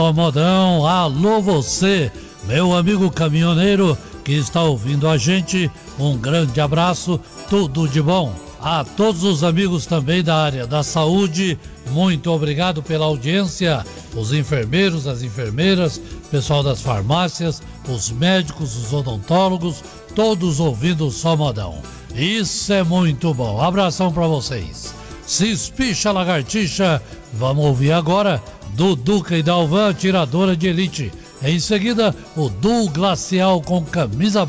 Modão, alô você, meu amigo caminhoneiro que está ouvindo a gente, um grande abraço, tudo de bom. A todos os amigos também da área da saúde, muito obrigado pela audiência, os enfermeiros, as enfermeiras, pessoal das farmácias, os médicos, os odontólogos, todos ouvindo o Só Modão. Isso é muito bom, abração para vocês. Se espicha lagartixa, vamos ouvir agora do Duca e Dalvan, tiradora de elite. Em seguida, o Du Glacial com camisa branca.